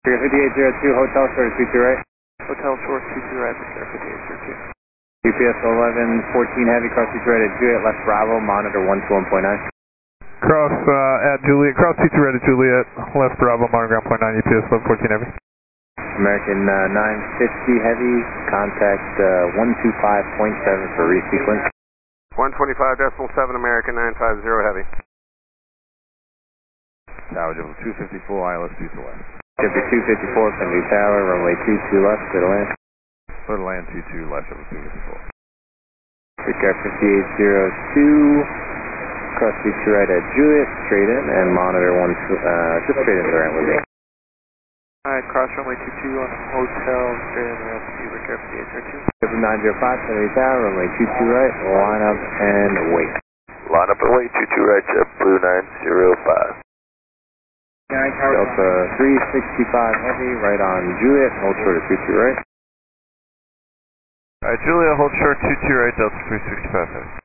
5802, Hotel Short 22 right. Hotel Short 22 right, Air 5802. UPS 1114 Heavy, cross 22 right at Juliet, left Bravo, monitor 121.9. Cross at Juliet, cross 22 right at Juliet, left Bravo, monitor ground 0.9, UPS 1114 Heavy. American 950 Heavy, contact 125.7 for resequence. 125.7 American 950 Heavy. Tower Jibble 254, ILS 2 to left. Jibble 254, Pending Tower, runway 22 left, clear to land. Clear to land 22 left, Jibble 254. Freakout 5802, cross 22 right at Juliet, straight in, and monitor just straight into the ramp with me. Alright, cross runway 22 on Hotel, straight in the ramp with you, Freakout 5802. Jibble 905, Pending Tower, runway 22 right, line up and wait. Line up and wait, 22 right, JetBlue 905. Delta 365 Heavy, right on Juliet, hold short at 22 right. Alright, Juliet, hold short 22 right, Delta 365 Heavy.